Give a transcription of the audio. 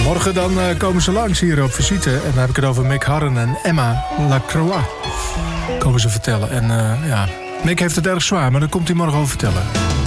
Morgen dan komen ze langs hier op visite. En dan heb ik het over Mick Harren en Emma Lacroix. Komen ze vertellen. En Mick heeft het erg zwaar, maar daar komt hij morgen over vertellen.